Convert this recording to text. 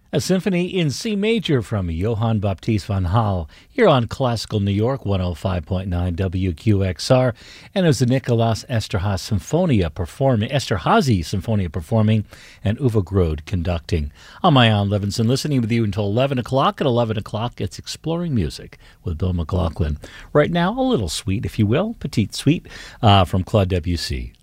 A symphony in C major from Johann Baptist van Hal here on Classical New York 105.9 WQXR, and it was the Nicholas Esterhazy Sinfonia performing, and Uwe Grode conducting. I'm Ian Levinson, listening with you until 11 o'clock. At 11 o'clock, it's Exploring Music with Bill McLaughlin. Right now, a little suite, if you will, petite suite from Claude Debussy.